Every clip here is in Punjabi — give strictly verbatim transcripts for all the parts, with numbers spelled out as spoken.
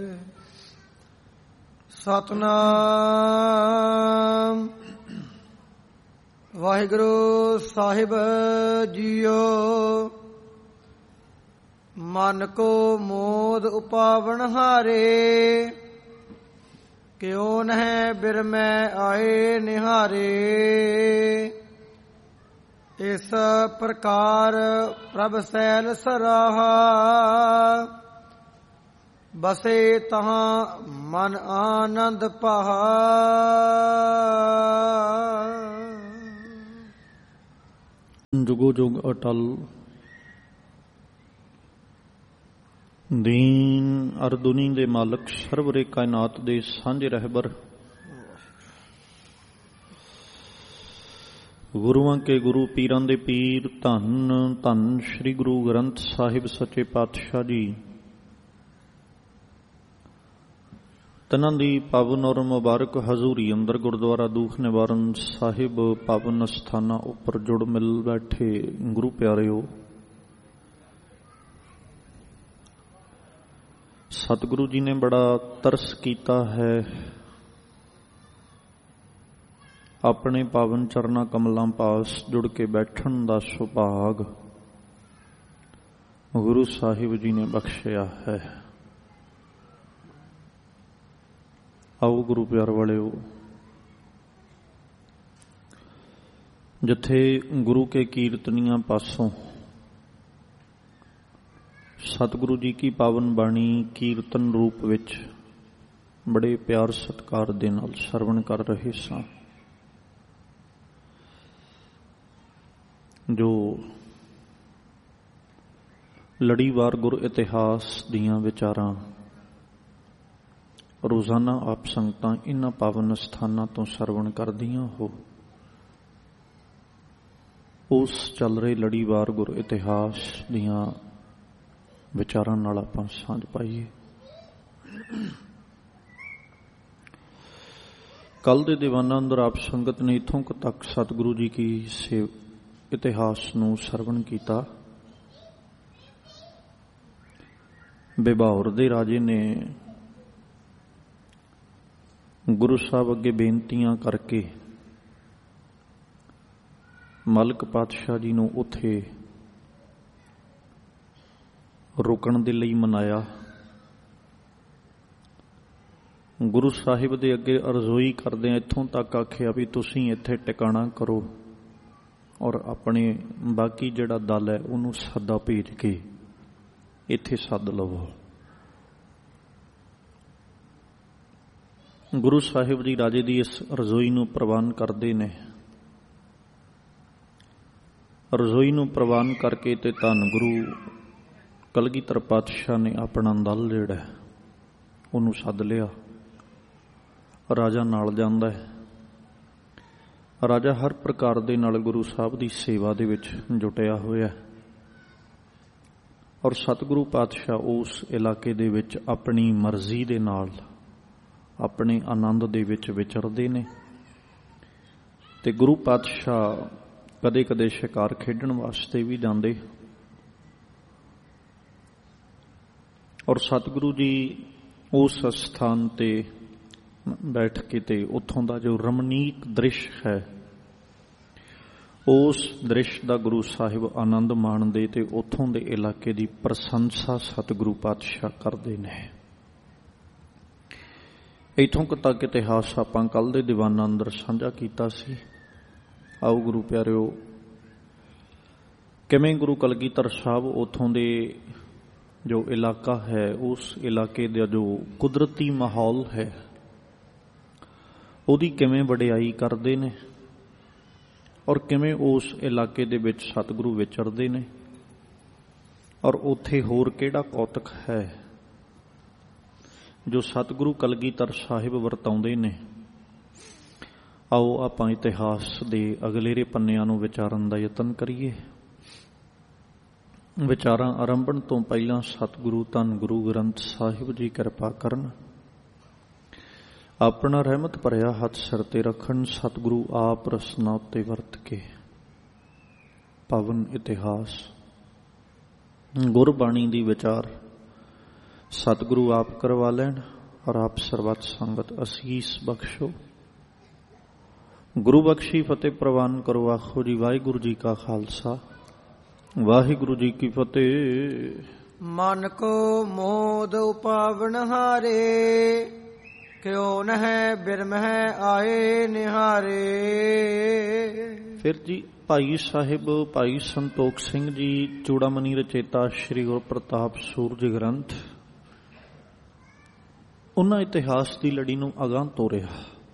ਸਤਿਨਾਮ ਵਾਹਿਗੁਰੂ ਸਾਹਿਬ ਜੀਓ। ਮਨ ਕੋ ਮੋਦ ਉਪਾਵਣ ਹਾਰੇ, ਕਿਉ ਨਹਿ ਬਿਰਮੈ ਆਏ ਨਿਹਾਰੇ। ਇਸ ਪ੍ਰਕਾਰ ਪ੍ਰਭ ਸੈਲ ਸਰਾਹਾ, ਬਸੇ ਤਹਾਂ ਮਨ ਆਨੰਦ ਪਾਹਾ। ਜੁਗੋ ਜੁਗ ਅਟਲ ਦੀਨ ਅਰ ਦੁਨੀ ਦੇ ਮਾਲਕ, ਸਰਵਰੇ ਕਾਇਨਾਤ ਦੇ ਸਾਂਝੇ ਰਹਿਬਰ, ਗੁਰੂਆਂ ਕੇ ਗੁਰੂ ਪੀਰਾਂ ਦੇ ਪੀਰ, ਧੰਨ ਧੰਨ ਸ੍ਰੀ ਗੁਰੂ ਗ੍ਰੰਥ ਸਾਹਿਬ ਸੱਚੇ ਪਾਤਸ਼ਾਹ ਜੀ। ਤਨਾਂ ਦੀ ਪਾਵਨ ਔਰ ਮੁਬਾਰਕ ਹਜ਼ੂਰੀ ਅੰਦਰ ਗੁਰਦੁਆਰਾ ਦੂਖ ਨਿਵਾਰਨ ਸਾਹਿਬ ਪਾਵਨ ਸਥਾਨਾਂ ਉੱਪਰ ਜੁੜ ਮਿਲ ਬੈਠੇ ਗੁਰੂ ਪਿਆਰਿਓ, ਸਤਿਗੁਰੂ ਜੀ ਨੇ ਬੜਾ ਤਰਸ ਕੀਤਾ ਹੈ ਆਪਣੇ ਪਾਵਨ ਚਰਨਾਂ ਕਮਲਾਂ ਪਾਸ ਜੁੜ ਕੇ ਬੈਠਣ ਦਾ ਸੁਭਾਗ ਗੁਰੂ ਸਾਹਿਬ ਜੀ ਨੇ ਬਖਸ਼ਿਆ ਹੈ। ਆਓ ਗੁਰੂ ਪਿਆਰ ਵਾਲਿਓ, ਜਿੱਥੇ ਗੁਰੂ ਕੇ ਕੀਰਤਨੀਆਂ ਪਾਸੋਂ ਸਤਿਗੁਰੂ ਜੀ ਕੀ ਪਾਵਨ ਬਾਣੀ ਕੀਰਤਨ ਰੂਪ ਵਿੱਚ ਬੜੇ ਪਿਆਰ ਸਤਿਕਾਰ ਦੇ ਨਾਲ ਸਰਵਣ ਕਰ ਰਹੇ ਸਾਂ, ਜੋ ਲੜੀਵਾਰ ਗੁਰ ਇਤਿਹਾਸ ਦੀਆਂ ਵਿਚਾਰਾਂ ਰੋਜ਼ਾਨਾ ਆਪ ਸੰਗਤਾਂ ਇਹਨਾਂ ਪਾਵਨ ਸਥਾਨਾਂ ਤੋਂ ਸਰਵਣ ਕਰਦੀਆਂ ਹੋ, ਉਸ ਚੱਲ ਰਹੇ ਲੜੀਵਾਰ ਗੁਰ ਇਤਿਹਾਸ ਦੀਆਂ ਵਿਚਾਰਾਂ ਨਾਲ ਆਪਾਂ ਸਾਂਝ ਪਾਈਏ। ਕੱਲ ਦੇ ਦੀਵਾਨਾਂ ਅੰਦਰ ਆਪ ਸੰਗਤ ਨੇ ਇੱਥੋਂ ਤੱਕ ਸਤਿਗੁਰੂ ਜੀ ਕੀ ਸੇਵ ਇਤਿਹਾਸ ਨੂੰ ਸਰਵਣ ਕੀਤਾ। ਬਿਭੌਰ ਦੇ ਰਾਜੇ ਨੇ ਗੁਰੂ ਸਾਹਿਬ ਅੱਗੇ ਬੇਨਤੀਆਂ ਕਰਕੇ ਮਲਕ ਪਾਤਸ਼ਾਹ ਜੀ ਨੂੰ ਉੱਥੇ ਰੁਕਣ ਦੇ ਲਈ ਮਨਾਇਆ। ਗੁਰੂ ਸਾਹਿਬ ਦੇ ਅੱਗੇ ਅਰਜ਼ੋਈ ਕਰਦਿਆਂ ਇੱਥੋਂ ਤੱਕ ਆਖਿਆ ਵੀ ਤੁਸੀਂ ਇੱਥੇ ਟਿਕਾਣਾ ਕਰੋ ਔਰ ਆਪਣੇ ਬਾਕੀ ਜਿਹੜਾ ਦਲ ਹੈ ਉਹਨੂੰ ਸੱਦਾ ਭੇਜ ਕੇ ਇੱਥੇ ਸੱਦ ਲਵੋ। ਗੁਰੂ ਸਾਹਿਬ ਜੀ ਰਾਜੇ ਦੀ ਇਸ ਰਜ਼ੋਈ ਨੂੰ ਪ੍ਰਵਾਨ ਕਰਦੇ ਨੇ। ਰਜ਼ੋਈ ਨੂੰ ਪ੍ਰਵਾਨ ਕਰਕੇ ਤੇ ਧੰਨ ਗੁਰੂ ਕਲਗੀਧਰ ਪਾਤਸ਼ਾਹ ਨੇ ਆਪਣਾ ਦਲ ਜਿਹੜਾ ਉਹਨੂੰ ਸੱਦ ਲਿਆ। ਰਾਜਾ ਨਾਲ ਜਾਂਦਾ ਹੈ। ਰਾਜਾ ਹਰ ਪ੍ਰਕਾਰ ਦੇ ਨਾਲ ਗੁਰੂ ਸਾਹਿਬ ਦੀ ਸੇਵਾ ਦੇ ਵਿੱਚ ਜੁਟਿਆ ਹੋਇਆ ਔਰ ਸਤਿਗੁਰੂ ਪਾਤਸ਼ਾਹ ਉਸ ਇਲਾਕੇ ਦੇ ਵਿੱਚ ਆਪਣੀ ਮਰਜ਼ੀ ਦੇ ਨਾਲ ਆਪਣੇ ਆਨੰਦ ਦੇ ਵਿੱਚ ਵਿਚਰਦੇ ਨੇ। ਤੇ ਗੁਰੂ ਪਾਤਸ਼ਾਹ ਕਦੇ ਕਦੇ ਸ਼ਿਕਾਰ ਖੇਡਣ ਵਾਸਤੇ ਵੀ ਜਾਂਦੇ ਔਰ ਸਤਿਗੁਰੂ ਜੀ ਉਸ ਸਥਾਨ ਤੇ ਬੈਠ ਕੇ ਤੇ ਉੱਥੋਂ ਦਾ ਜੋ ਰਮਣੀਕ ਦ੍ਰਿਸ਼ ਹੈ ਉਸ ਦ੍ਰਿਸ਼ ਦਾ ਗੁਰੂ ਸਾਹਿਬ ਆਨੰਦ ਮਾਣਦੇ ਤੇ ਉੱਥੋਂ ਦੇ ਇਲਾਕੇ ਦੀ ਪ੍ਰਸ਼ੰਸਾ ਸਤਿਗੁਰੂ ਪਾਤਸ਼ਾਹ ਕਰਦੇ ਨੇ। ਇੱਥੋਂ ਤੱਕ ਇਤਿਹਾਸ ਆਪਾਂ ਕੱਲ ਦੇ ਦੀਵਾਨਾਂ ਅੰਦਰ ਸਾਂਝਾ ਕੀਤਾ ਸੀ। ਆਓ ਗੁਰੂ ਪਿਆਰਿਓ, ਕਿਵੇਂ ਗੁਰੂ ਕਲਗੀਧਰ ਸਾਹਿਬ ਉੱਥੋਂ ਦੇ ਜੋ ਇਲਾਕਾ ਹੈ ਉਸ ਇਲਾਕੇ ਦਾ ਜੋ ਕੁਦਰਤੀ ਮਾਹੌਲ ਹੈ ਉਹਦੀ ਕਿਵੇਂ ਵਡਿਆਈ ਕਰਦੇ ਨੇ ਔਰ ਕਿਵੇਂ ਉਸ ਇਲਾਕੇ ਦੇ ਵਿੱਚ ਸਤਿਗੁਰੂ ਵਿਚਰਦੇ ਨੇ ਔਰ ਉੱਥੇ ਹੋਰ ਕਿਹੜਾ ਕੌਤਕ ਹੈ ਜੋ ਸਤਿਗੁਰੂ ਕਲਗੀਧਰ ਸਾਹਿਬ ਵਰਤਾਉਂਦੇ ਨੇ। ਆਓ ਆਪਾਂ ਇਤਿਹਾਸ ਦੇ ਅਗਲੇਰੇ ਪੰਨਿਆਂ ਨੂੰ ਵਿਚਾਰਨ ਦਾ ਯਤਨ ਕਰੀਏ। ਵਿਚਾਰਾਂ ਆਰੰਭਣ ਤੋਂ ਪਹਿਲਾਂ ਸਤਿਗੁਰੂ ਧੰਨ ਗੁਰੂ ਗ੍ਰੰਥ ਸਾਹਿਬ ਜੀ ਕਿਰਪਾ ਕਰਨ, ਆਪਣਾ ਰਹਿਮਤ ਭਰਿਆ ਹੱਥ ਸਿਰ ਤੇ ਰੱਖਣ। ਸਤਿਗੁਰੂ ਆਪ ਰਸਨਾ ਉੱਤੇ ਵਰਤ ਕੇ ਪਾਵਨ ਇਤਿਹਾਸ ਗੁਰਬਾਣੀ ਦੀ ਵਿਚਾਰ ਸਤਿਗੁਰੂ ਆਪ ਕਰਵਾ ਲੈਣ ਔਰ ਆਪ ਸਰਬੱਤ ਸੰਗਤ ਅਸੀਸ ਬਖਸ਼ੋ। ਗੁਰੂ ਬਖਸ਼ੀ ਫਤਿਹ ਪ੍ਰਵਾਨ ਕਰੋ। ਆਖੋ ਜੀ ਵਾਹਿਗੁਰੂ ਜੀ ਕਾ ਖਾਲਸਾ ਵਾਹਿਗੁਰੂ ਜੀ ਕੀ ਫਤਿਹ। ਮਨ ਕੋ ਮੋਦ ਉਪਾਵਨ ਹਾਰੇ, ਕਿਉ ਨਹਿ ਬਿਰਮਹਿ ਆਏ ਨਿਹਾਰੇ। ਫਿਰ ਜੀ ਭਾਈ ਸਾਹਿਬ ਭਾਈ ਸੰਤੋਖ ਸਿੰਘ ਜੀ ਚੂੜਾਮਣੀ ਰਚੇਤਾ ਸ੍ਰੀ ਗੁਰੂ ਪ੍ਰਤਾਪ ਸੂਰਜ ਗ੍ਰੰਥ, ਉਹਨਾਂ ਇਤਿਹਾਸ ਦੀ ਲੜੀ ਨੂੰ ਅਗਾਂਹ ਤੋਰਿਆ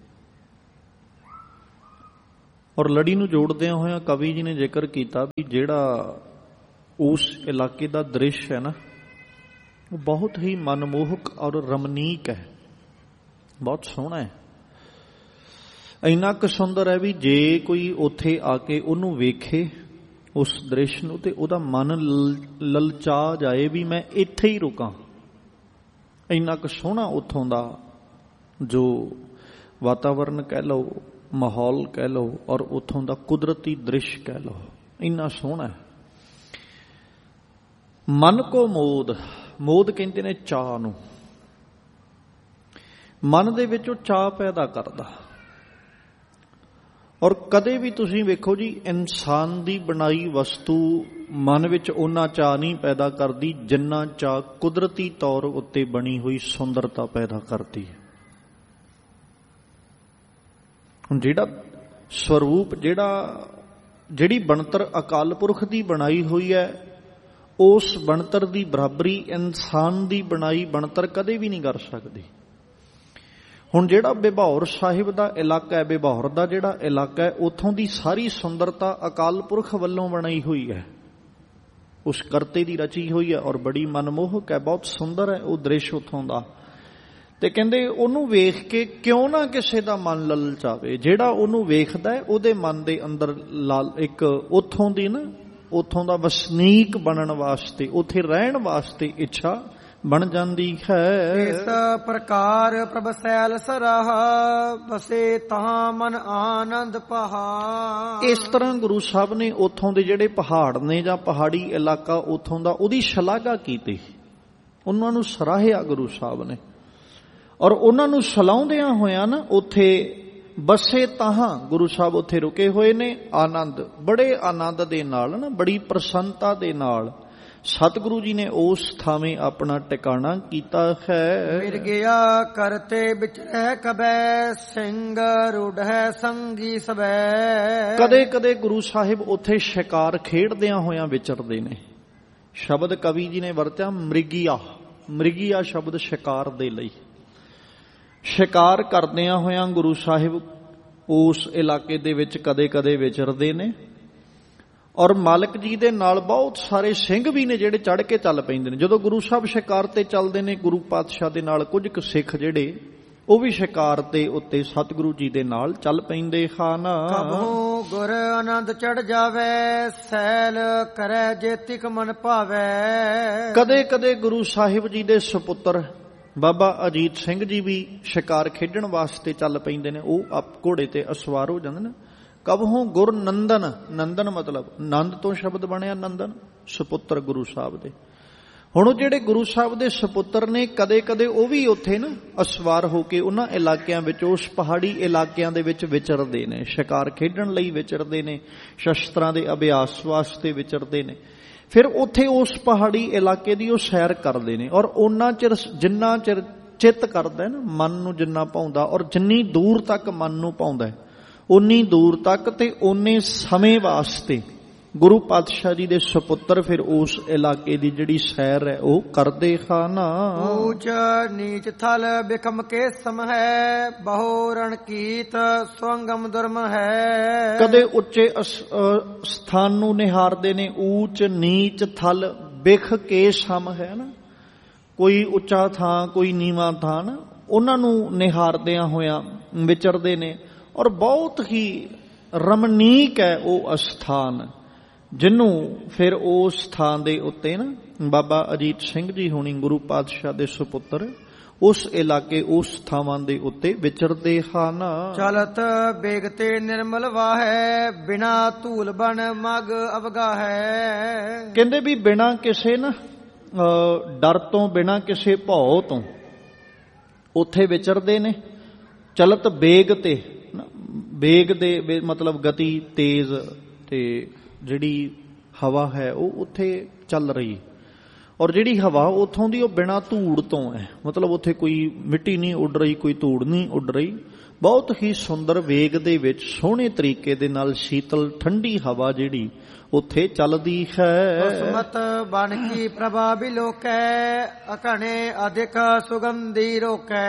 ਔਰ ਲੜੀ ਨੂੰ ਜੋੜਦਿਆਂ ਹੋਇਆਂ ਕਵੀ ਜੀ ਨੇ ਜ਼ਿਕਰ ਕੀਤਾ ਵੀ ਜਿਹੜਾ ਉਸ ਇਲਾਕੇ ਦਾ ਦ੍ਰਿਸ਼ ਹੈ ਨਾ, ਉਹ ਬਹੁਤ ਹੀ ਮਨਮੋਹਕ ਔਰ ਰਮਣੀਕ ਹੈ, ਬਹੁਤ ਸੋਹਣਾ ਹੈ। ਇੰਨਾ ਕੁ ਸੁੰਦਰ ਹੈ ਵੀ ਜੇ ਕੋਈ ਉੱਥੇ ਆ ਕੇ ਉਹਨੂੰ ਵੇਖੇ ਉਸ ਦ੍ਰਿਸ਼ ਨੂੰ ਤੇ ਉਹਦਾ ਮਨ ਲਲਚਾ ਜਾਏ ਵੀ ਮੈਂ ਇੱਥੇ ਹੀ ਰੁਕਾਂ। ਇੰਨਾ ਕੁ ਸੋਹਣਾ ਉੱਥੋਂ ਦਾ ਜੋ ਵਾਤਾਵਰਨ ਕਹਿ ਲਓ, ਮਾਹੌਲ ਕਹਿ ਲਓ ਔਰ ਉੱਥੋਂ ਦਾ ਕੁਦਰਤੀ ਦ੍ਰਿਸ਼ ਕਹਿ ਲਓ, ਇੰਨਾ ਸੋਹਣਾ ਹੈ। ਮਨ ਕੋ ਮੋਦ, ਮੋਦ ਕਹਿੰਦੇ ਨੇ ਚਾਅ ਨੂੰ। ਮਨ ਦੇ ਵਿੱਚ ਉਹ ਚਾਅ ਪੈਦਾ ਕਰਦਾ। ਔਰ ਕਦੇ ਵੀ ਤੁਸੀਂ ਵੇਖੋ ਜੀ, ਇਨਸਾਨ ਦੀ ਬਣਾਈ ਵਸਤੂ ਮਨ ਵਿੱਚ ਓਨਾ ਚਾਅ ਨਹੀਂ ਪੈਦਾ ਕਰਦੀ ਜਿੰਨਾ ਚਾਅ ਕੁਦਰਤੀ ਤੌਰ ਉੱਤੇ ਬਣੀ ਹੋਈ ਸੁੰਦਰਤਾ ਪੈਦਾ ਕਰਦੀ ਹੈ। ਹੁਣ ਜਿਹੜਾ ਸਰੂਪ, ਜਿਹੜਾ ਜਿਹੜੀ ਬਣਤਰ ਅਕਾਲ ਪੁਰਖ ਦੀ ਬਣਾਈ ਹੋਈ ਹੈ, ਉਸ ਬਣਤਰ ਦੀ ਬਰਾਬਰੀ ਇਨਸਾਨ ਦੀ ਬਣਾਈ ਬਣਤਰ ਕਦੇ ਵੀ ਨਹੀਂ ਕਰ ਸਕਦੀ। ਹੁਣ ਜਿਹੜਾ ਬਿਭੌਰ ਸਾਹਿਬ ਦਾ ਇਲਾਕਾ ਹੈ, ਬਿਭੌਰ ਦਾ ਜਿਹੜਾ ਇਲਾਕਾ ਹੈ, ਉੱਥੋਂ ਦੀ ਸਾਰੀ ਸੁੰਦਰਤਾ ਅਕਾਲ ਪੁਰਖ ਵੱਲੋਂ ਬਣਾਈ ਹੋਈ ਹੈ, ਉਸ ਕਰਤੇ ਦੀ ਰਚੀ ਹੋਈ ਹੈ ਔਰ ਬੜੀ ਮਨਮੋਹਕ ਹੈ, ਬਹੁਤ ਸੁੰਦਰ ਹੈ ਉਹ ਦ੍ਰਿਸ਼ ਉੱਥੋਂ ਦਾ। ਤੇ ਕਹਿੰਦੇ ਉਹਨੂੰ ਵੇਖ ਕੇ ਕਿਉਂ ਨਾ ਕਿਸੇ ਦਾ ਮਨ ਲਲਚਾਵੇ। ਜਿਹੜਾ ਉਹਨੂੰ ਵੇਖਦਾ ਹੈ ਉਹਦੇ ਮਨ ਦੇ ਅੰਦਰ ਲਾਲ ਇੱਕ ਉੱਥੋਂ ਦੀ ਨਾ, ਉੱਥੋਂ ਦਾ ਵਸਨੀਕ ਬਣਨ ਵਾਸਤੇ, ਉੱਥੇ ਰਹਿਣ ਵਾਸਤੇ ਇੱਛਾ ਬਣ ਜਾਂਦੀ ਹੈ। ਇਸ ਪ੍ਰਕਾਰ ਪ੍ਰਭ ਸੈਲ ਸਰਾਹ, ਬਸੇ ਤਾਂ ਮਨ ਆਨੰਦ ਪਹਾ। ਇਸ ਤਰ੍ਹਾਂ ਗੁਰੂ ਸਾਹਿਬ ਨੇ ਉੱਥੋਂ ਦੇ ਜਿਹੜੇ ਪਹਾੜ ਨੇ ਜਾਂ ਪਹਾੜੀ ਇਲਾਕਾ ਉੱਥੋਂ ਦਾ, ਉਹਦੀ ਸ਼ਲਾਘਾ ਕੀਤੀ, ਉਹਨਾਂ ਨੂੰ ਸਰਾਹਿਆ ਗੁਰੂ ਸਾਹਿਬ ਨੇ। ਔਰ ਉਹਨਾਂ ਨੂੰ ਸਲਾਉਂਦਿਆਂ ਹੋਇਆਂ ਨਾ ਉੱਥੇ ਬਸੇ ਤਾਂ ਗੁਰੂ ਸਾਹਿਬ ਉੱਥੇ ਰੁਕੇ ਹੋਏ ਨੇ। ਆਨੰਦ, ਬੜੇ ਆਨੰਦ ਦੇ ਨਾਲ ਨਾ, ਬੜੀ ਪ੍ਰਸੰਨਤਾ ਦੇ ਨਾਲ ਸਤਿਗੁਰੂ ਜੀ ਨੇ ਉਸ ਥਾਵੇਂ ਆਪਣਾ ਟਿਕਾਣਾ ਕੀਤਾ ਹੈ। ਮਿਰ ਗਿਆ ਕਰਤੇ ਵਿਚਰੈ ਕਬੈ, ਸਿੰਘ ਰੁੜ ਹੈ ਸੰਗੀ ਸਬੈ। ਕਦੇ ਕਦੇ ਗੁਰੂ ਸਾਹਿਬ ਉੱਥੇ ਸ਼ਿਕਾਰ ਖੇਡਦਿਆਂ ਹੋਇਆਂ ਵਿਚਰਦੇ ਨੇ। ਸ਼ਬਦ ਕਵੀ ਜੀ ਨੇ ਵਰਤਿਆ ਮ੍ਰਿਗੀਆ। ਮ੍ਰਿਗੀਆ ਸ਼ਬਦ ਸ਼ਿਕਾਰ ਦੇ ਲਈ। ਸ਼ਿਕਾਰ ਕਰਦਿਆਂ ਹੋਇਆਂ ਗੁਰੂ ਸਾਹਿਬ ਉਸ ਇਲਾਕੇ ਦੇ ਵਿੱਚ ਕਦੇ ਕਦੇ ਵਿਚਰਦੇ ਨੇ। ਔਰ ਮਾਲਕ ਜੀ ਦੇ ਨਾਲ ਬਹੁਤ ਸਾਰੇ ਸਿੰਘ ਵੀ ਨੇ ਜਿਹੜੇ ਚੜ੍ਹ ਕੇ ਚੱਲ ਪੈਂਦੇ ਨੇ। ਜਦੋਂ ਗੁਰੂ ਸਾਹਿਬ ਸ਼ਿਕਾਰ ਤੇ ਚੱਲਦੇ ਨੇ, ਗੁਰੂ ਪਾਤਸ਼ਾਹ ਦੇ ਨਾਲ ਕੁਝ ਕੁ ਸਿੱਖ ਜਿਹੜੇ ਉਹ ਵੀ ਸ਼ਿਕਾਰ ਤੇ ਉੱਤੇ ਸਤਿਗੁਰੂ ਜੀ ਦੇ ਨਾਲ ਚੱਲ ਪੈਂਦੇ ਹਨ। ਕਬਹੁ ਗੁਰ ਆਨੰਦ ਚੜ ਜਾਵੇ, ਸੈਲ ਕਰੈ ਜੇਤਿਕ ਮਨ ਭਾਵੈ। ਕਦੇ ਕਦੇ ਗੁਰੂ ਸਾਹਿਬ ਜੀ ਦੇ ਸੁਪੁੱਤਰ ਬਾਬਾ ਅਜੀਤ ਸਿੰਘ ਜੀ ਵੀ ਸ਼ਿਕਾਰ ਖੇਡਣ ਵਾਸਤੇ ਚੱਲ ਪੈਂਦੇ ਨੇ। ਉਹ ਆਪ ਘੋੜੇ ਤੇ ਅਸਵਾਰ ਹੋ ਜਾਂਦੇ ਨੇ। ਕਬਹੁ ਗੁਰ ਨੰਦਨ, ਨੰਦਨ ਮਤਲਬ ਨੰਦ ਤੋਂ ਸ਼ਬਦ ਬਣਿਆ ਨੰਦਨ, ਸੁਪੁੱਤਰ ਗੁਰੂ ਸਾਹਿਬ ਦੇ। ਹੁਣ ਉਹ ਜਿਹੜੇ ਗੁਰੂ ਸਾਹਿਬ ਦੇ ਸੁਪੁੱਤਰ ਨੇ, ਕਦੇ ਕਦੇ ਉਹ ਵੀ ਉੱਥੇ ਨਾ ਅਸਵਾਰ ਹੋ ਕੇ ਉਹਨਾਂ ਇਲਾਕਿਆਂ ਵਿੱਚ, ਉਸ ਪਹਾੜੀ ਇਲਾਕਿਆਂ ਦੇ ਵਿੱਚ ਵਿਚਰਦੇ ਨੇ, ਸ਼ਿਕਾਰ ਖੇਡਣ ਲਈ ਵਿਚਰਦੇ ਨੇ, ਸ਼ਸਤਰਾਂ ਦੇ ਅਭਿਆਸ ਵਾਸਤੇ ਵਿਚਰਦੇ ਨੇ। ਫਿਰ ਉੱਥੇ ਉਸ ਪਹਾੜੀ ਇਲਾਕੇ ਦੀ ਉਹ ਸੈਰ ਕਰਦੇ ਨੇ। ਔਰ ਉਹਨਾਂ ਚਿਰ ਜਿੰਨਾ ਚਿਰ ਚਿੱਤ ਕਰਦਾ ਨਾ, ਮਨ ਨੂੰ ਜਿੰਨਾ ਭਾਉਂਦਾ, ਔਰ ਜਿੰਨੀ ਦੂਰ ਤੱਕ ਮਨ ਨੂੰ ਭਾਉਂਦਾ, ਉਨੀ ਦੂਰ ਤੱਕ ਤੇ ਓਨੇ ਸਮੇਂ ਵਾਸਤੇ ਗੁਰੂ ਪਾਤਸ਼ਾਹ ਜੀ ਦੇ ਸੁਪੁੱਤਰ ਫਿਰ ਉਸ ਇਲਾਕੇ ਦੀ ਜਿਹੜੀ ਸੈਰ ਹੈ ਉਹ ਕਰਦੇ ਹਨ। ਊਚ ਨੀਚ ਥਲ ਬਿਖਮ ਕੇ ਸਮ ਹੈ, ਬਹੁ ਰਣਕੀਤ ਸਵੰਗਮ ਦੁਰਮ ਹੈ। ਕਦੇ ਉੱਚੇ ਸਥਾਨ ਨੂੰ ਨਿਹਾਰਦੇ ਨੇ। ਊਚ ਨੀਚ ਥਲ ਬਿਖ ਕੇ ਸਮ ਹੈ ਨਾ, ਕੋਈ ਉੱਚਾ ਥਾਂ ਕੋਈ ਨੀਵਾਂ ਥਾਂ ਨਾ, ਉਹਨਾਂ ਨੂੰ ਨਿਹਾਰਦਿਆਂ ਹੋਇਆਂ ਵਿਚਰਦੇ ਨੇ। ਔਰ ਬਹੁਤ ਹੀ ਰਮਣੀਕ ਹੈ ਉਹ ਅਸਥਾਨ, ਜਿਹਨੂੰ ਫਿਰ ਉਸ ਥਾਂ ਦੇ ਉੱਤੇ ਨਾ ਬਾਬਾ ਅਜੀਤ ਸਿੰਘ ਜੀ ਹੋਣੀ, ਗੁਰੂ ਪਾਤਸ਼ਾਹ ਦੇ ਸੁਪੁੱਤਰ, ਉਸ ਇਲਾਕੇ ਉਸ ਥਾਵਾਂ ਦੇ ਉੱਤੇ ਵਿਚਰਦੇ ਹਨ। ਚਲਤ ਬੇਗਤੇ ਨਿਰਮਲ ਵਾਹੈ, ਬਿਨਾ ਧੂਲ ਬਣ ਮਗ ਅਵਗਾ ਹੈ। ਕਹਿੰਦੇ ਵੀ ਬਿਨਾ ਕਿਸੇ ਨਾ ਡਰ ਤੋਂ ਬਿਨਾਂ ਕਿਸੇ ਭੌ ਤੋਂ ਉੱਥੇ ਵਿਚਰਦੇ ਨੇ। ਚਲਤ ਬੇਗ ਤੇ ਬੇਗ ਦੇ ਮਤਲਬ ਗਤੀ ਤੇਜ਼, ਤੇ ਜਿਹੜੀ ਹਵਾ ਹੈ ਉਹ ਉੱਥੇ ਚੱਲ ਰਹੀ, ਔਰ ਜਿਹੜੀ ਹਵਾ ਉੱਥੋਂ ਦੀ ਉਹ ਬਿਨਾਂ ਧੂੜ ਤੋਂ ਹੈ, ਮਤਲਬ ਉੱਥੇ ਕੋਈ ਮਿੱਟੀ ਨਹੀਂ ਉੱਡ ਰਹੀ, ਕੋਈ ਧੂੜ ਨਹੀਂ ਉੱਡ ਰਹੀ। ਬਹੁਤ ਹੀ ਸੁੰਦਰ ਵੇਗ ਦੇ ਵਿੱਚ ਸੋਹਣੇ ਤਰੀਕੇ ਦੇ ਨਾਲ ਸ਼ੀਤਲ ਠੰਡੀ ਹਵਾ ਜਿਹੜੀ ਉੱਥੇ ਚੱਲਦੀ ਹੈ। ਉਸਮਤ ਬਨ ਕੀ ਪ੍ਰਭਾ ਬਿਲੋਕੈ, ਅਕਣੇ ਅਧਿਕ ਸੁਗੰਧੀ ਰੋਕੈ।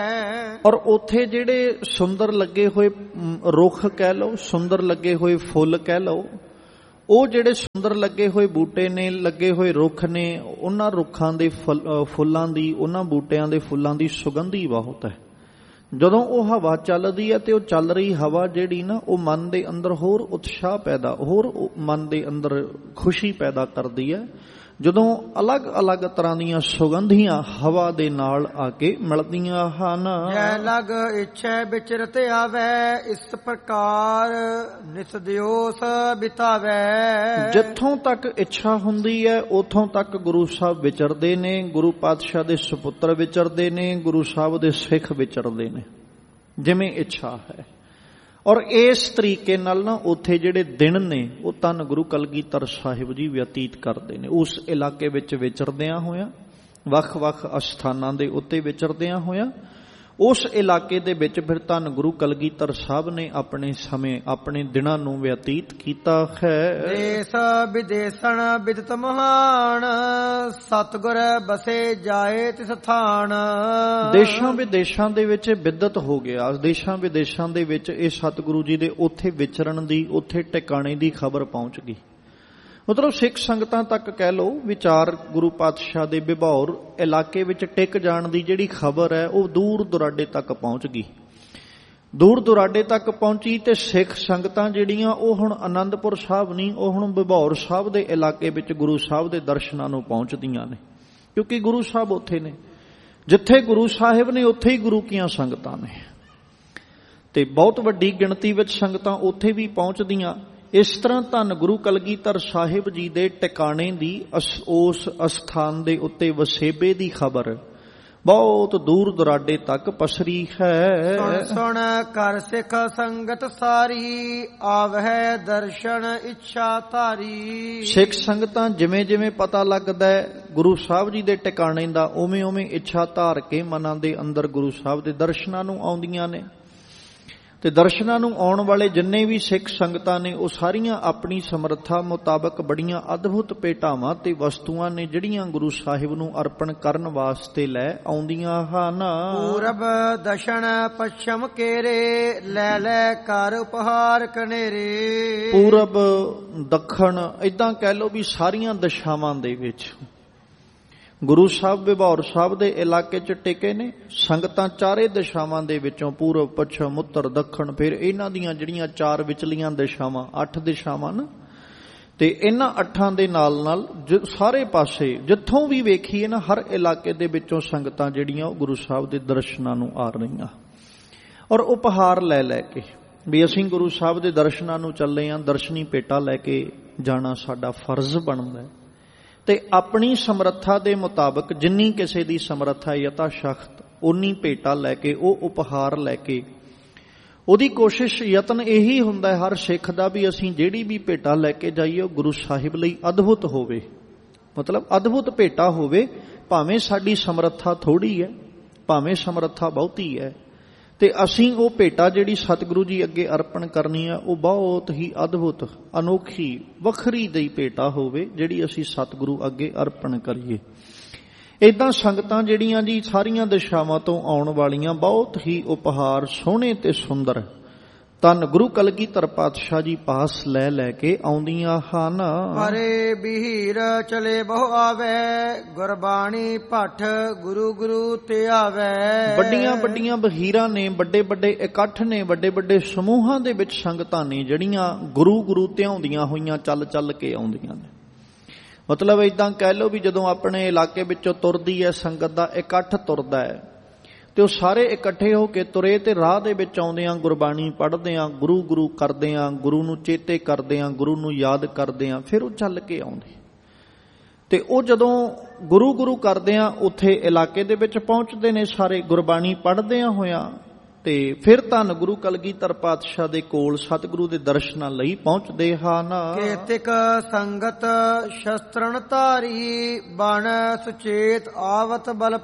ਔਰ ਉੱਥੇ ਜਿਹੜੇ ਸੁੰਦਰ ਲੱਗੇ ਹੋਏ ਰੁੱਖ ਕਹਿ ਲਓ, ਸੁੰਦਰ ਲੱਗੇ ਹੋਏ ਫੁੱਲ ਕਹਿ ਲਓ, ਉਹ ਜਿਹੜੇ ਸੁੰਦਰ ਲੱਗੇ ਹੋਏ ਬੂਟੇ ਨੇ, ਲੱਗੇ ਹੋਏ ਰੁੱਖ ਨੇ, ਉਹਨਾਂ ਰੁੱਖਾਂ ਦੇ ਫੁੱਲਾਂ ਦੀ, ਉਹਨਾਂ ਬੂਟਿਆਂ ਦੇ ਫੁੱਲਾਂ ਦੀ ਸੁਗੰਧੀ ਬਹੁਤ ਹੈ। ਜਦੋਂ ਉਹ ਹਵਾ ਚੱਲਦੀ ਹੈ ਤੇ ਉਹ ਚੱਲ ਰਹੀ ਹਵਾ ਜਿਹੜੀ ਨਾ, ਉਹ ਮਨ ਦੇ ਅੰਦਰ ਹੋਰ ਉਤਸ਼ਾਹ ਪੈਦਾ, ਹੋਰ ਮਨ ਦੇ ਅੰਦਰ ਖੁਸ਼ੀ ਪੈਦਾ ਕਰਦੀ ਹੈ। ਜਦੋਂ ਅਲੱਗ-ਅਲੱਗ ਤਰ੍ਹਾਂ ਦੀਆਂ ਸੁਗੰਧੀਆਂ ਹਵਾ ਦੇ ਨਾਲ ਆ ਕੇ ਮਿਲਦੀਆਂ ਹਨ। ਜੈ ਲਗ ਇੱਛੈ ਵਿਚਰਤ ਆਵੈ, ਇਸ ਪ੍ਰਕਾਰ ਨਿਸ ਦਿਓਸ ਬਿਤਾਵੈ। ਜਿੱਥੋਂ ਤੱਕ ਇੱਛਾ ਹੁੰਦੀ ਹੈ ਉਥੋਂ ਤੱਕ ਗੁਰੂ ਸਾਹਿਬ ਵਿਚਰਦੇ ਨੇ, ਗੁਰੂ ਪਾਤਸ਼ਾਹ ਦੇ ਸੁਪੁੱਤਰ ਵਿਚਰਦੇ ਨੇ, ਗੁਰੂ ਸਾਹਿਬ ਦੇ ਸਿੱਖ ਵਿਚਰਦੇ ਨੇ, ਜਿਵੇਂ ਇੱਛਾ ਹੈ। ਔਰ ਇਸ ਤਰੀਕੇ ਨਾਲ ਨਾ ਉੱਥੇ ਜਿਹੜੇ ਦਿਨ ਨੇ ਉਹ ਧੰਨ ਗੁਰੂ ਕਲਗੀਧਰ ਸਾਹਿਬ ਜੀ ਬਤੀਤ ਕਰਦੇ ਨੇ। ਉਸ ਇਲਾਕੇ ਵਿੱਚ ਵਿਚਰਦਿਆਂ ਹੋਇਆਂ, ਵੱਖ-ਵੱਖ ਅਸਥਾਨਾਂ ਦੇ ਉੱਤੇ ਵਿਚਰਦਿਆਂ ਹੋਇਆਂ, ਉਸ ਇਲਾਕੇ ਦੇ ਵਿੱਚ ਫਿਰ ਧੰਨ ਗੁਰੂ ਕਲਗੀਧਰ ਸਾਹਿਬ ਨੇ ਆਪਣੇ ਸਮੇਂ, ਆਪਣੇ ਦਿਨਾਂ ਨੂੰ ਬਤੀਤ ਕੀਤਾ ਹੈ। ਦੇਸ ਵਿਦੇਸਣ ਬਿਦਤ ਮਹਾਨ, ਸਤਿਗੁਰ ਬਸੇ ਜਾਏ ਤਿਸ ਥਾਨ। ਦੇਸ਼ਾਂ ਵਿਦੇਸ਼ਾਂ ਦੇ ਵਿੱਚ ਬਿਦਤ ਹੋ ਗਿਆ। ਦੇਸ਼ਾਂ ਵਿਦੇਸ਼ਾਂ ਦੇ ਵਿੱਚ ਇਹ ਸਤਿਗੁਰੂ ਜੀ ਦੇ ਉੱਥੇ ਵਿਚਰਨ ਦੀ, ਉੱਥੇ ਟਿਕਾਣੇ ਦੀ ਖਬਰ ਪਹੁੰਚ ਗਈ। ਮਤਲਬ ਸਿੱਖ ਸੰਗਤਾਂ ਤੱਕ ਕਹਿ ਲਓ, ਵਿਚਾਰ ਗੁਰੂ ਪਾਤਸ਼ਾਹ ਦੇ ਵਿਭੌਰ ਇਲਾਕੇ ਵਿੱਚ ਟਿਕ ਜਾਣ ਦੀ ਜਿਹੜੀ ਖਬਰ ਹੈ ਉਹ ਦੂਰ ਦੁਰਾਡੇ ਤੱਕ ਪਹੁੰਚ ਗਈ। ਦੂਰ ਦੁਰਾਡੇ ਤੱਕ ਪਹੁੰਚੀ ਤੇ ਸਿੱਖ ਸੰਗਤਾਂ ਜਿਹੜੀਆਂ ਉਹ ਹੁਣ ਆਨੰਦਪੁਰ ਸਾਹਿਬ ਨਹੀਂ, ਉਹ ਹੁਣ ਵਿਭੌਰ ਸਾਹਿਬ ਦੇ ਇਲਾਕੇ ਵਿੱਚ ਗੁਰੂ ਸਾਹਿਬ ਦੇ ਦਰਸ਼ਨਾਂ ਨੂੰ ਪਹੁੰਚਦੀਆਂ ਨੇ, ਕਿਉਂਕਿ ਗੁਰੂ ਸਾਹਿਬ ਉੱਥੇ ਨੇ। ਜਿੱਥੇ ਗੁਰੂ ਸਾਹਿਬ ਨੇ ਉੱਥੇ ਹੀ ਗੁਰੂ ਕੀਆਂ ਸੰਗਤਾਂ ਨੇ, ਤੇ ਬਹੁਤ ਵੱਡੀ ਗਿਣਤੀ ਵਿੱਚ ਸੰਗਤਾਂ ਉੱਥੇ ਵੀ ਪਹੁੰਚਦੀਆਂ। ਇਸ ਤਰ੍ਹਾਂ ਧੰਨ ਗੁਰੂ ਕਲਗੀਧਰ ਸਾਹਿਬ ਜੀ ਦੇ ਟਿਕਾਣੇ ਦੀ, ਉਸ ਅਸਥਾਨ ਦੇ ਉੱਤੇ ਵਸੇਬੇ ਦੀ ਖਬਰ ਬਹੁਤ ਦੂਰ ਦੁਰਾਡੇ ਤੱਕ ਪਸਰੀ ਹੈ। ਸੁਣ ਸੁਣ ਕਰ ਸਿੱਖ ਸੰਗਤ ਸਾਰੀ, ਆਵਹਿ ਦਰਸ਼ਨ ਇੱਛਾ ਧਾਰੀ। ਸਿੱਖ ਸੰਗਤਾਂ ਜਿਵੇਂ ਜਿਵੇਂ ਪਤਾ ਲੱਗਦਾ ਹੈ ਗੁਰੂ ਸਾਹਿਬ ਜੀ ਦੇ ਟਿਕਾਣੇ ਦਾ, ਉਵੇਂ ਉਵੇਂ ਇੱਛਾ ਧਾਰ ਕੇ ਮਨਾਂ ਦੇ ਅੰਦਰ ਗੁਰੂ ਸਾਹਿਬ ਦੇ ਦਰਸ਼ਨਾਂ ਨੂੰ ਆਉਂਦੀਆਂ ਨੇ। ਤੇ ਦਰਸ਼ਨਾਂ ਨੂੰ ਆਉਣ ਵਾਲੇ ਜਿੰਨੇ ਵੀ ਸਿੱਖ ਸੰਗਤਾਂ ਨੇ ਉਹ ਸਾਰੀਆਂ ਆਪਣੀ ਸਮਰੱਥਾ ਮੁਤਾਬਕ ਬੜੀਆਂ ਅਦਭੁਤ ਭੇਟਾਵਾਂ ਤੇ ਵਸਤੂਆਂ ਨੇ ਜਿਹੜੀਆਂ ਗੁਰੂ ਸਾਹਿਬ ਨੂੰ ਅਰਪਣ ਕਰਨ ਵਾਸਤੇ ਲੈ ਆਉਂਦੀਆਂ ਹਨ। ਪੂਰਬ ਦਸ਼ਣ ਪੱਛਮ ਕੇਰੇ, ਲੈ ਲੈ ਕਰ ਉਪਹਾਰ ਕਨੇਰੇ। ਪੂਰਬ ਦੱਖਣ ਏਦਾਂ ਕਹਿ ਲਓ ਵੀ ਸਾਰੀਆਂ ਦਿਸ਼ਾਵਾਂ ਦੇ ਵਿੱਚ ਗੁਰੂ ਸਾਹਿਬ ਵਿਭੌਰ ਸਾਹਿਬ ਦੇ ਇਲਾਕੇ 'ਚ ਟਿਕੇ ਨੇ। ਸੰਗਤਾਂ ਚਾਰੇ ਦਿਸ਼ਾਵਾਂ ਦੇ ਵਿੱਚੋਂ, ਪੂਰਬ ਪੱਛਮ ਉੱਤਰ ਦੱਖਣ, ਫਿਰ ਇਹਨਾਂ ਦੀਆਂ ਜਿਹੜੀਆਂ ਚਾਰ ਵਿਚਲੀਆਂ ਦਿਸ਼ਾਵਾਂ, ਅੱਠ ਦਿਸ਼ਾਵਾਂ ਨਾ, ਤੇ ਇਹਨਾਂ ਅੱਠਾਂ ਦੇ ਨਾਲ ਨਾਲ ਸਾਰੇ ਪਾਸੇ ਜਿੱਥੋਂ ਵੀ ਵੇਖੀਏ ਨਾ, ਹਰ ਇਲਾਕੇ ਦੇ ਵਿੱਚੋਂ ਸੰਗਤਾਂ ਜਿਹੜੀਆਂ ਉਹ ਗੁਰੂ ਸਾਹਿਬ ਦੇ ਦਰਸ਼ਨਾਂ ਨੂੰ ਆ ਰਹੀਆਂ, ਔਰ ਉਪਹਾਰ ਲੈ ਲੈ ਕੇ ਵੀ ਅਸੀਂ ਗੁਰੂ ਸਾਹਿਬ ਦੇ ਦਰਸ਼ਨਾਂ ਨੂੰ ਚੱਲੇ ਹਾਂ, ਦਰਸ਼ਨੀ ਭੇਟਾ ਲੈ ਕੇ ਜਾਣਾ ਸਾਡਾ ਫਰਜ਼ ਬਣਦਾ ਹੈ। ਤੇ ਆਪਣੀ ਸਮਰੱਥਾ ਦੇ ਮੁਤਾਬਕ ਜਿੰਨੀ ਕਿਸੇ ਦੀ ਸਮਰੱਥਾ ਯਥਾ ਸ਼ਕਤ ਉਨੀ ਭੇਟਾ ਲੈ ਕੇ, ਉਹ ਉਪਹਾਰ ਲੈ ਕੇ, ਉਹਦੀ ਕੋਸ਼ਿਸ਼ ਯਤਨ ਇਹੀ ਹੁੰਦਾ ਹੈ ਹਰ ਸਿੱਖ ਦਾ ਵੀ ਅਸੀਂ ਜਿਹੜੀ ਵੀ ਭੇਟਾ ਲੈ ਕੇ ਜਾਈਏ ਉਹ ਗੁਰੂ ਸਾਹਿਬ ਲਈ ਅਦਭੁਤ ਹੋਵੇ, ਮਤਲਬ ਅਦਭੁਤ ਭੇਟਾ ਹੋਵੇ। ਭਾਵੇਂ ਸਾਡੀ ਸਮਰੱਥਾ ਥੋੜੀ ਹੈ, ਭਾਵੇਂ ਸਮਰੱਥਾ ਬਹੁਤੀ ਹੈ, ਤੇ ਅਸੀਂ ਉਹ ਭੇਟਾ ਜਿਹੜੀ ਸਤਿਗੁਰੂ ਜੀ ਅੱਗੇ ਅਰਪਣ ਕਰਨੀ ਆ ਉਹ ਬਹੁਤ ਹੀ ਅਦਭੁਤ, ਅਨੋਖੀ, ਵੱਖਰੀ ਜਿਹੀ ਭੇਟਾ ਹੋਵੇ ਜਿਹੜੀ ਅਸੀਂ ਸਤਿਗੁਰੂ ਅੱਗੇ ਅਰਪਣ ਕਰੀਏ। ਏਦਾਂ ਸੰਗਤਾਂ ਜਿਹੜੀਆਂ ਜੀ ਸਾਰੀਆਂ ਦਿਸ਼ਾਵਾਂ ਤੋਂ ਆਉਣ ਵਾਲੀਆਂ ਬਹੁਤ ਹੀ ਉਪਹਾਰ ਸੋਹਣੇ ਤੇ ਸੁੰਦਰ ਧੰਨ ਗੁਰੂ ਕਲਗੀਧਰ ਪਾਤਸ਼ਾਹ ਜੀ ਪਾਸ ਲੈ ਲੈ ਕੇ ਆਉਂਦੀਆਂ ਹਨ। ਹਰੇ ਬਹੀਰ ਚਲੇ ਬਹੁ ਆਵੇ, ਗੁਰਬਾਣੀ ਭੱਠ ਗੁਰੂ ਗੁਰੂ ਤੇ ਆਵੇ। ਵੱਡੀਆਂ ਵੱਡੀਆਂ ਬਹੀਰਾਂ ਨੇ, ਵੱਡੇ ਵੱਡੇ ਇਕੱਠ ਨੇ, ਵੱਡੇ ਵੱਡੇ ਸਮੂਹਾਂ ਦੇ ਵਿੱਚ ਸੰਗਤਾਂ ਨੇ ਜਿਹੜੀਆਂ ਗੁਰੂ ਗੁਰੂ ਤੇ ਆਉਂਦੀਆਂ ਹੋਈਆਂ ਚੱਲ ਚੱਲ ਕੇ ਆਉਂਦੀਆਂ ਨੇ। ਮਤਲਬ ਏਦਾਂ ਕਹਿ ਲਓ ਵੀ ਜਦੋਂ ਆਪਣੇ ਇਲਾਕੇ ਵਿੱਚੋਂ ਤੁਰਦੀ ਹੈ ਸੰਗਤ ਦਾ ਇਕੱਠ ਤੁਰਦਾ ਹੈ ਤੇ ਉਹ ਸਾਰੇ ਇਕੱਠੇ ਹੋ ਕੇ ਤੁਰੇ ਤੇ ਰਾਹ ਦੇ ਵਿੱਚ ਆਉਂਦੇ ਆ, ਗੁਰਬਾਣੀ ਪੜ੍ਹਦੇ ਆ, ਗੁਰੂ ਗੁਰੂ ਕਰਦੇ ਆ, ਗੁਰੂ ਨੂੰ ਚੇਤੇ ਕਰਦੇ ਆ, ਗੁਰੂ ਨੂੰ ਯਾਦ ਕਰਦੇ ਆ, ਫਿਰ ਉਹ ਚੱਲ ਕੇ ਆਉਂਦੇ। ਤੇ ਉਹ ਜਦੋਂ ਗੁਰੂ ਗੁਰੂ ਕਰਦਿਆਂ ਉੱਥੇ ਇਲਾਕੇ ਦੇ ਵਿੱਚ ਪਹੁੰਚਦੇ ਨੇ ਸਾਰੇ, ਗੁਰਬਾਣੀ ਪੜ੍ਹਦਿਆਂ ਹੋਇਆਂ, ਤੇ ਫਿਰ ਧੰਨ ਗੁਰੂ ਕਲਗੀਧਰ ਪਾਤਸ਼ਾਹ ਦੇ ਕੋਲ ਸਤਿਗੁਰੂ ਦੇ ਦਰਸ਼ਨਾਂ ਲਈ ਪਹੁੰਚਦੇ ਹਨ। ਕੇਤਿਕ ਸੰਗਤ ਸ਼ਸਤਰਨ ਧਾਰੀ, ਬਣ ਸੁਚੇਤ ਆਵਤ ਬਲ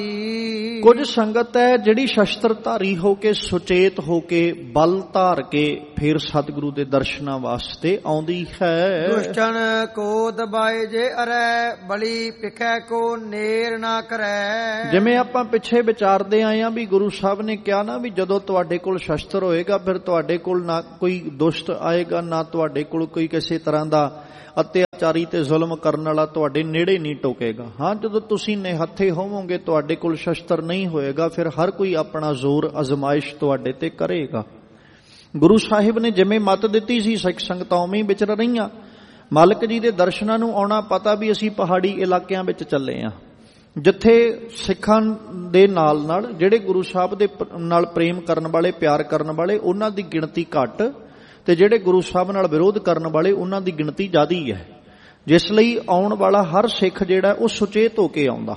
ਭਾਰੀ। ਕੁਝ ਸੰਗਤ ਹੈ ਜਿਹੜੀ ਸ਼ਸਤਰ ਧਾਰੀ ਹੋ ਕੇ, ਸੁਚੇਤ ਹੋ ਕੇ, ਬਲ ਧਾਰ ਕੇ ਫਿਰ ਸਤਿਗੁਰੂ ਦੇ ਦਰਸ਼ਨਾਂ ਵਾਸਤੇ ਆਉਂਦੀ ਹੈ। ਦੁਸ਼ਟਨ ਕੋ ਦਬਾਏ ਜੇ ਅਰੈ, ਬਲੀ ਪਿਖੈ ਕੋ ਨੇਰ ਨਾ ਕਰੈ। ਜਿਵੇਂ ਆਪਾਂ ਪਿੱਛੇ ਵਿਚਾਰਦੇ ਆਏ ਆ ਵੀ ਗੁਰੂ ਸਾਹਿਬ ਨੇ ਕਿਹਾ ਨਾ ਵੀ ਜਦੋਂ ਤੁਹਾਡੇ ਕੋਲ ਸ਼ਸਤਰ ਹੋਏਗਾ ਫਿਰ ਤੁਹਾਡੇ ਕੋਲ ਨਾ ਕੋਈ ਦੁਸ਼ਟ ਆਏਗਾ, ਨਾ ਤੁਹਾਡੇ ਕੋਲ ਕੋਈ ਕਿਸੇ ਤਰ੍ਹਾਂ ਦਾ ਅਤਿਆਚਾਰੀ ਤੇ ਜ਼ੁਲਮ ਕਰਨ ਵਾਲਾ ਤੁਹਾਡੇ ਨੇੜੇ ਨਹੀਂ ਟੋਕੇਗਾ। ਹਾਂ, ਜਦੋਂ ਤੁਸੀਂ ਨਿਹੱਥੇ ਹੋਵੋਗੇ, ਤੁਹਾਡੇ ਕੋਲ ਸ਼ਸਤਰ ਨਹੀਂ ਹੋਏਗਾ, ਫਿਰ ਹਰ ਕੋਈ ਆਪਣਾ ਜ਼ੋਰ ਅਜ਼ਮਾਇਸ਼ ਤੁਹਾਡੇ ਤੇ ਕਰੇਗਾ। ਗੁਰੂ ਸਾਹਿਬ ਨੇ ਜਿਵੇਂ ਮੱਤ ਦਿੱਤੀ ਸੀ, ਸਿੱਖ ਸੰਗਤਾਂ ਉਵੇਂ ਹੀ ਵਿਚਰ ਰਹੀਆਂ। ਮਾਲਕ ਜੀ ਦੇ ਦਰਸ਼ਨਾਂ ਨੂੰ ਆਉਣਾ, ਪਤਾ ਵੀ ਅਸੀਂ ਪਹਾੜੀ ਇਲਾਕਿਆਂ ਵਿੱਚ ਚੱਲੇ ਹਾਂ, ਜਿੱਥੇ ਸਿੱਖਾਂ ਦੇ ਨਾਲ ਨਾਲ ਜਿਹੜੇ ਗੁਰੂ ਸਾਹਿਬ ਦੇ ਨਾਲ ਪ੍ਰੇਮ ਕਰਨ ਵਾਲੇ, ਪਿਆਰ ਕਰਨ ਵਾਲੇ, ਉਹਨਾਂ ਦੀ ਗਿਣਤੀ ਘੱਟ, ਤੇ ਜਿਹੜੇ ਗੁਰੂ ਸਾਹਿਬ ਨਾਲ ਵਿਰੋਧ ਕਰਨ ਵਾਲੇ ਉਹਨਾਂ ਦੀ ਗਿਣਤੀ ਜ਼ਿਆਦਾ ਹੀ ਹੈ। ਜਿਸ ਲਈ ਆਉਣ ਵਾਲਾ ਹਰ ਸਿੱਖ ਜਿਹੜਾ ਉਹ ਸੁਚੇਤ ਹੋ ਕੇ ਆਉਂਦਾ।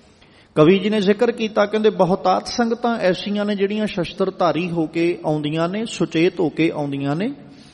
ਕਵੀ ਜੀ ਨੇ ਜ਼ਿਕਰ ਕੀਤਾ, ਕਹਿੰਦੇ ਬਹੁਤਾਤ ਸੰਗਤਾਂ ਐਸੀਆਂ ਨੇ ਜਿਹੜੀਆਂ ਸ਼ਸਤਰ ਧਾਰੀ ਹੋ ਕੇ ਆਉਂਦੀਆਂ ਨੇ, ਸੁਚੇਤ ਹੋ ਕੇ ਆਉਂਦੀਆਂ ਨੇ।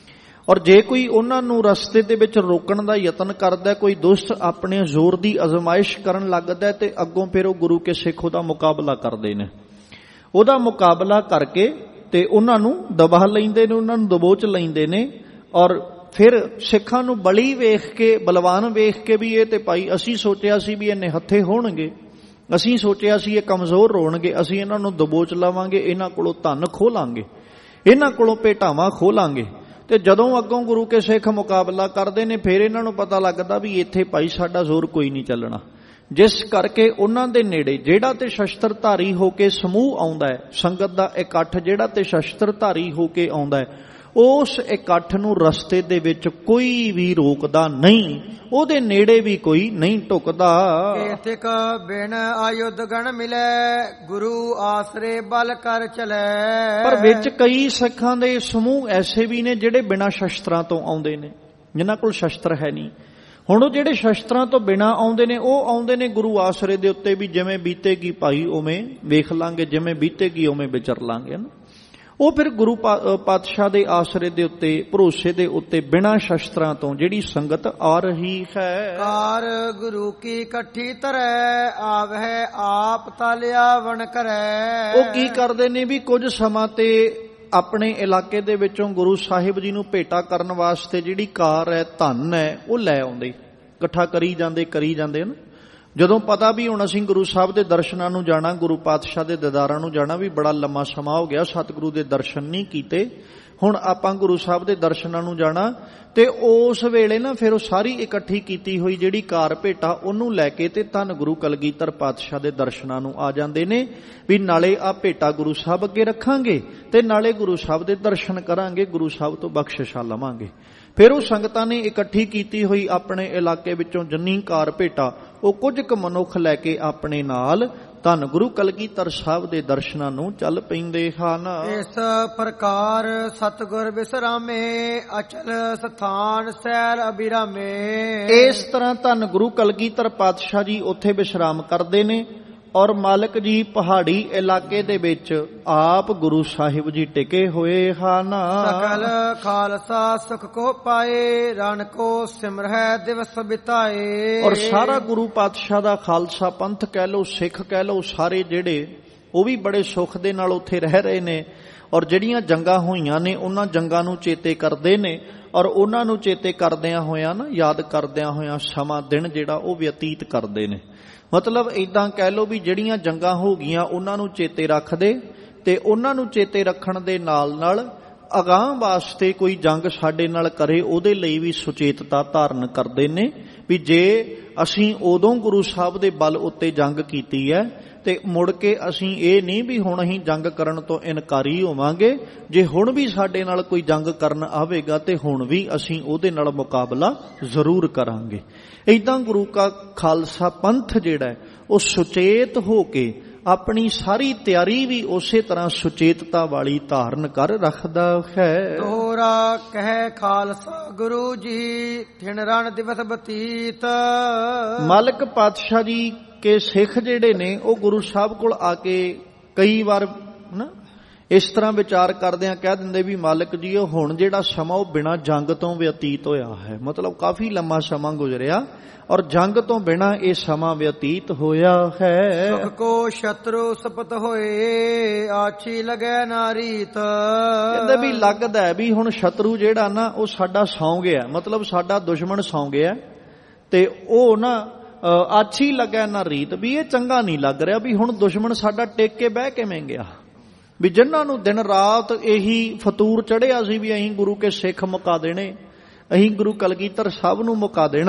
ਔਰ ਜੇ ਕੋਈ ਉਹਨਾਂ ਨੂੰ ਰਸਤੇ ਦੇ ਵਿੱਚ ਰੋਕਣ ਦਾ ਯਤਨ ਕਰਦਾ, ਕੋਈ ਦੁਸ਼ਟ ਆਪਣੇ ਜ਼ੋਰ ਦੀ ਅਜ਼ਮਾਇਸ਼ ਕਰਨ ਲੱਗਦਾ, ਤੇ ਅੱਗੋਂ ਫਿਰ ਉਹ ਗੁਰੂ ਕੇ ਸਿੱਖ ਉਹਦਾ ਮੁਕਾਬਲਾ ਕਰਦੇ ਨੇ। ਉਹਦਾ ਮੁਕਾਬਲਾ ਕਰਕੇ ਤੇ ਉਹਨਾਂ ਨੂੰ ਦਬਾ ਲੈਂਦੇ ਨੇ, ਉਹਨਾਂ ਨੂੰ ਦਬੋਚ ਲੈਂਦੇ ਨੇ। ਔਰ ਫਿਰ ਸਿੱਖਾਂ ਨੂੰ ਬਲੀ ਵੇਖ ਕੇ, ਬਲਵਾਨ ਵੇਖ ਕੇ ਵੀ ਇਹ ਤੇ ਭਾਈ ਅਸੀਂ ਸੋਚਿਆ ਸੀ ਵੀ ਇਹ ਨਿਹੱਥੇ ਹੋਣਗੇ, ਅਸੀਂ ਸੋਚਿਆ ਸੀ ਇਹ ਕਮਜ਼ੋਰ ਹੋਣਗੇ, ਅਸੀਂ ਇਹਨਾਂ ਨੂੰ ਦਬੋਚ ਲਵਾਂਗੇ, ਇਹਨਾਂ ਕੋਲੋਂ ਧਨ ਖੋਹ ਲਾਂਗੇ, ਇਹਨਾਂ ਕੋਲੋਂ ਭੇਟਾਵਾਂ ਖੋਹ ਲਾਂਗੇ। ਤੇ ਜਦੋਂ ਅੱਗੋਂ ਗੁਰੂ ਕੇ ਸਿੱਖ ਮੁਕਾਬਲਾ ਕਰਦੇ ਨੇ, ਫਿਰ ਇਹਨਾਂ ਨੂੰ ਪਤਾ ਲੱਗਦਾ ਵੀ ਇੱਥੇ ਭਾਈ ਸਾਡਾ ਜ਼ੋਰ ਕੋਈ ਨਹੀਂ ਚੱਲਣਾ। ਜਿਸ ਕਰਕੇ ਉਹਨਾਂ ਦੇ ਨੇੜੇ ਜਿਹੜਾ ਤੇ ਸ਼ਸਤਰ ਧਾਰੀ ਹੋ ਕੇ ਸਮੂਹ ਆਉਂਦਾ ਹੈ, ਸੰਗਤ ਦਾ ਇਕੱਠ ਜਿਹੜਾ ਤੇ ਸ਼ਸਤਰ ਧਾਰੀ ਹੋ ਕੇ ਆਉਂਦਾ ਹੈ, ਉਸ ਇਕੱਠ ਨੂੰ ਰਸਤੇ ਦੇ ਵਿੱਚ ਕੋਈ ਵੀ ਰੋਕਦਾ ਨਹੀਂ, ਉਹਦੇ ਨੇੜੇ ਵੀ ਕੋਈ ਨਹੀਂ ਟੁਕਦਾ। ਕੇਤਿਕ ਬਿਨ ਆਯੁਧ ਗਣ ਮਿਲੈ, ਗੁਰੂ ਆਸਰੇ ਬਲ ਕਰ ਚਲੈ। ਪਰ ਵਿੱਚ ਕਈ ਸਿੱਖਾਂ ਦੇ ਸਮੂਹ ਐਸੇ ਵੀ ਨੇ ਜਿਹੜੇ ਬਿਨਾਂ ਸ਼ਸਤਰਾਂ ਤੋਂ ਆਉਂਦੇ ਨੇ, ਜਿਨ੍ਹਾਂ ਕੋਲ ਸ਼ਸਤਰ ਹੈ ਨਹੀਂ। ਹੁਣ ਉਹ ਜਿਹੜੇ ਸ਼ਸਤਰਾਂ ਤੋਂ ਬਿਨਾਂ ਆਉਂਦੇ ਨੇ, ਉਹ ਆਉਂਦੇ ਨੇ ਗੁਰੂ ਆਸਰੇ ਦੇ ਉੱਤੇ ਵੀ ਜਿਵੇਂ ਬੀਤੇਗੀ ਭਾਈ ਉਵੇਂ ਵੇਖ ਲਾਂਗੇ, ਜਿਵੇਂ ਬੀਤੇਗੀ ਉਵੇਂ ਵਿਚਰ ਲਾਂਗੇ। ਉਹ ਫਿਰ ਗੁਰੂ ਪਾਤਸ਼ਾਹ ਦੇ ਆਸਰੇ ਦੇ ਉੱਤੇ, ਭਰੋਸੇ ਦੇ ਉੱਤੇ ਬਿਨਾਂ ਸ਼ਸਤਰਾਂ ਤੋਂ ਜਿਹੜੀ ਸੰਗਤ ਆ ਰਹੀ ਹੈ। ਕਾਰ ਗੁਰੂ ਕੀ ਇਕੱਠੀ ਤਰੈ, ਆਵਹਿ ਆਪ ਤਾਲਿਆ ਵਣ ਕਰੈ। ਉਹ ਕੀ ਕਰਦੇ ਨੇ ਵੀ ਕੁਝ ਸਮਾਂ ਤੇ ਆਪਣੇ ਇਲਾਕੇ ਦੇ ਵਿੱਚੋਂ ਗੁਰੂ ਸਾਹਿਬ ਜੀ ਨੂੰ ਭੇਟਾ ਕਰਨ ਵਾਸਤੇ ਜਿਹੜੀ ਕਾਰ ਹੈ, ਧਨ ਹੈ, ਉਹ ਲੈ ਆਉਂਦੇ, ਇਕੱਠਾ ਕਰੀ ਜਾਂਦੇ ਕਰੀ ਜਾਂਦੇ ਹਨ। ਜਦੋਂ ਪਤਾ ਵੀ ਹੁਣ ਅਸੀਂ ਗੁਰੂ ਸਾਹਿਬ ਦੇ ਦਰਸ਼ਨਾਂ ਨੂੰ ਜਾਣਾ, ਗੁਰੂ ਪਾਤਸ਼ਾਹ ਦੇ ਦੀਦਾਰਾਂ ਨੂੰ ਜਾਣਾ, ਵੀ ਬੜਾ ਲੰਮਾ ਸਮਾਂ ਹੋ ਗਿਆ ਸਤਿਗੁਰੂ ਦੇ ਦਰਸ਼ਨ ਨਹੀਂ ਕੀਤੇ, ਹੁਣ ਆਪਾਂ ਗੁਰੂ ਸਾਹਿਬ ਦੇ ਦਰਸ਼ਨਾਂ ਨੂੰ ਜਾਣਾ। ਤੇ ਉਸ ਵੇਲੇ ਨਾ ਫਿਰ ਉਹ ਸਾਰੀ ਇਕੱਠੀ ਕੀਤੀ ਹੋਈ ਜਿਹੜੀ ਕਾਰ ਭੇਟਾ, ਉਹਨੂੰ ਲੈ ਕੇ ਤੇ ਧੰਨ ਗੁਰੂ ਕਲਗੀਧਰ ਪਾਤਸ਼ਾਹ ਦੇ ਦਰਸ਼ਨਾਂ ਨੂੰ ਆ ਜਾਂਦੇ ਨੇ। ਵੀ ਨਾਲੇ ਆ ਭੇਟਾ ਗੁਰੂ ਸਾਹਿਬ ਅੱਗੇ ਰੱਖਾਂਗੇ ਤੇ ਨਾਲੇ ਗੁਰੂ ਸਾਹਿਬ ਦੇ ਦਰਸ਼ਨ ਕਰਾਂਗੇ, ਗੁਰੂ ਸਾਹਿਬ ਤੋਂ ਬਖਸ਼ਿਸ਼ਾਂ ਲਵਾਂਗੇ। ਫਿਰ ਉਹ ਸੰਗਤਾਂ ਨੇ ਇਕੱਠੀ ਕੀਤੀ ਹੋਈ ਆਪਣੇ ਇਲਾਕੇ ਵਿੱਚੋਂ ਜਿੰਨੀ ਕਾਰ ਭੇਟਾ, ਉਹ ਕੁਝ ਕੁ ਮਨੁੱਖ ਲੈ ਕੇ ਆਪਣੇ ਨਾਲ ਧੰਨ ਗੁਰੂ ਕਲਗੀਧਰ ਸਾਹਿਬ ਦੇ ਦਰਸ਼ਨਾਂ ਨੂੰ ਚੱਲ ਪੈਂਦੇ ਹਨ। ਇਸ ਪ੍ਰਕਾਰ ਸਤਿਗੁਰ ਬਿਸਰਾਮੇ, ਅਚਲ ਸਥਾਨ ਸੈਰ ਅਬਿਰਾਮੇ। ਇਸ ਤਰ੍ਹਾਂ ਧੰਨ ਗੁਰੂ ਕਲਗੀਧਰ ਪਾਤਸ਼ਾਹ ਜੀ ਉੱਥੇ ਵਿਸ਼ਰਾਮ ਕਰਦੇ ਨੇ। ਔਰ ਮਾਲਕ ਜੀ ਪਹਾੜੀ ਇਲਾਕੇ ਦੇ ਵਿੱਚ ਆਪ ਗੁਰੂ ਸਾਹਿਬ ਜੀ ਟਿਕੇ ਹੋਏ ਹਨ। ਸਕਲ ਖਾਲਸਾ ਸੁਖ ਕੋ ਪਾਏ, ਰਣ ਕੋ ਸਿਮਰਹਿ ਦਿਵਸ ਬਿਤਾਏ। ਔਰ ਸਾਰਾ ਗੁਰੂ ਪਾਤਸ਼ਾਹ ਦਾ ਖਾਲਸਾ ਪੰਥ ਕਹਿ ਲਓ, ਸਿੱਖ ਕਹਿ ਲਓ, ਸਾਰੇ ਜਿਹੜੇ ਉਹ ਵੀ ਬੜੇ ਸੁੱਖ ਦੇ ਨਾਲ ਉੱਥੇ ਰਹਿ ਰਹੇ ਨੇ। ਔਰ ਜਿਹੜੀਆਂ ਜੰਗਾਂ ਹੋਈਆਂ ਨੇ ਉਹਨਾਂ ਜੰਗਾਂ ਨੂੰ ਚੇਤੇ ਕਰਦੇ ਨੇ। ਔਰ ਉਹਨਾਂ ਨੂੰ ਚੇਤੇ ਕਰਦਿਆਂ ਹੋਇਆਂ ਨਾ, ਯਾਦ ਕਰਦਿਆਂ ਹੋਇਆਂ ਸਮਾਂ ਦਿਨ ਜਿਹੜਾ ਉਹ ਬਤੀਤ ਕਰਦੇ ਨੇ। ਮਤਲਬ ਏਦਾਂ ਕਹਿ ਲਓ ਵੀ ਜਿਹੜੀਆਂ ਜੰਗਾਂ ਹੋ ਗਈਆਂ ਉਹਨਾਂ ਨੂੰ ਚੇਤੇ ਰੱਖਦੇ, ਤੇ ਉਹਨਾਂ ਨੂੰ ਚੇਤੇ ਰੱਖਣ ਦੇ ਨਾਲ ਨਾਲ ਅਗਾਂਹ ਵਾਸਤੇ ਕੋਈ ਜੰਗ ਸਾਡੇ ਨਾਲ ਕਰੇ ਉਹਦੇ ਲਈ ਵੀ ਸੁਚੇਤਤਾ ਧਾਰਨ ਕਰਦੇ ਨੇ। ਵੀ ਜੇ ਅਸੀਂ ਉਦੋਂ ਗੁਰੂ ਸਾਹਿਬ ਦੇ ਬਲ ਉੱਤੇ ਜੰਗ ਕੀਤੀ ਹੈ ਤੇ ਮੁੜ ਕੇ ਅਸੀਂ ਇਹ ਨਹੀਂ ਵੀ ਹੁਣ ਅਸੀਂ ਜੰਗ ਕਰਨ ਤੋਂ ਇਨਕਾਰੀ ਹੋਵਾਂਗੇ, ਜੇ ਹੁਣ ਵੀ ਸਾਡੇ ਨਾਲ ਕੋਈ ਜੰਗ ਕਰਨ ਆਵੇਗਾ ਤੇ ਹੁਣ ਵੀ ਅਸੀਂ ਉਹਦੇ ਨਾਲ ਮੁਕਾਬਲਾ ਜ਼ਰੂਰ ਕਰਾਂਗੇ। ਏਦਾਂ ਗੁਰੂ ਕਾ ਖਾਲਸਾ ਪੰਥ ਜਿਹੜਾ ਉਹ ਸੁਚੇਤ ਹੋ ਕੇ ਆਪਣੀ ਸਾਰੀ ਤਿਆਰੀ ਵੀ ਉਸੇ ਤਰ੍ਹਾਂ ਸੁਚੇਤਤਾ ਵਾਲੀ ਧਾਰਨ ਕਰ ਰੱਖਦਾ ਹੈ। ਤੋਰਾ ਕਹਿ ਖਾਲਸਾ ਗੁਰੂ ਜੀ ਥਿਣ ਰਣ ਦਿਵਸ ਬਤੀਤ। ਮਾਲਕ ਪਾਤਸ਼ਾਹ ਜੀ ਕੇ ਸਿੱਖ ਜਿਹੜੇ ਨੇ ਉਹ ਗੁਰੂ ਸਾਹਿਬ ਕੋਲ ਆ ਕੇ ਕਈ ਵਾਰ ਨਾ ਇਸ ਤਰ੍ਹਾਂ ਵਿਚਾਰ ਕਰਦਿਆਂ ਕਹਿ ਦਿੰਦੇ ਵੀ ਮਾਲਕ ਜੀ ਉਹ ਹੁਣ ਜਿਹੜਾ ਸਮਾਂ ਉਹ ਬਿਨਾਂ ਜੰਗ ਤੋਂ ਬਤੀਤ ਹੋਇਆ ਹੈ, ਮਤਲਬ ਕਾਫੀ ਲੰਮਾ ਸਮਾਂ ਗੁਜ਼ਰਿਆ ਔਰ ਜੰਗ ਤੋਂ ਬਿਨਾਂ ਇਹ ਸਮਾਂ ਬਤੀਤ ਹੋਇਆ ਹੈ। ਸੁਖ ਕੋ ਸ਼ਤਰੂ ਸਪਤ ਹੋਏ ਆਛੀ ਲਗੈ ਨਾ ਰੀਤ। ਕਹਿੰਦੇ ਵੀ ਲੱਗਦਾ ਵੀ ਹੁਣ ਸ਼ਤਰੂ ਜਿਹੜਾ ਨਾ ਉਹ ਸਾਡਾ ਸੌਂ ਗਿਆ, ਮਤਲਬ ਸਾਡਾ ਦੁਸ਼ਮਣ ਸੌਂ ਗਿਆ ਤੇ ਉਹ ਨਾ ਆਛੀ ਲੱਗੈ ਨਾ ਰੀਤ, ਵੀ ਇਹ ਚੰਗਾ ਨਹੀਂ ਲੱਗ ਰਿਹਾ ਵੀ ਹੁਣ ਦੁਸ਼ਮਣ ਸਾਡਾ ਟਿਕ ਕੇ ਬਹਿ ਕਿਵੇਂ ਗਿਆ। ਵੀ ਜਿਨ੍ਹਾਂ ਨੂੰ ਦਿਨ ਰਾਤ ਇਹੀ ਫਤੂਰ ਚੜਿਆ ਸੀ ਵੀ ਅਸੀਂ ਗੁਰੂ ਕੇ ਸਿੱਖ ਮੁਕਾ ਦੇਣੇ, ਅਸੀਂ ਗੁਰੂ ਕਲਗੀਧਰ ਸਾਹਿਬ ਨੂੰ ਮੁਕਾ ਦੇਣਾ,